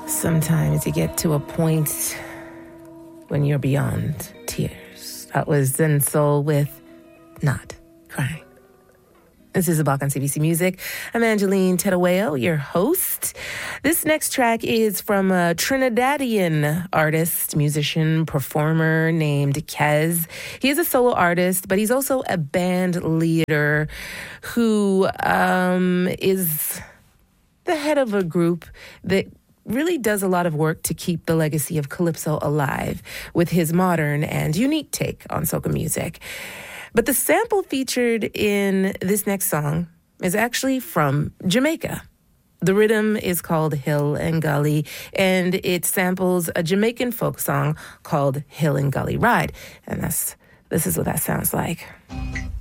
Sometimes you get to a point when you're beyond tears. That was Zen Soul with Not Crying. This is Abak on CBC Music. I'm Angeline Tedaweo, your host. This next track is from a Trinidadian artist, musician, performer named Kez. He is a solo artist, but he's also a band leader who is the head of a group that really does a lot of work to keep the legacy of Calypso alive with his modern and unique take on soca music. But the sample featured in this next song is actually from Jamaica. The rhythm is called Hill and Gully, and it samples a Jamaican folk song called Hill and Gully Ride. And this is what that sounds like.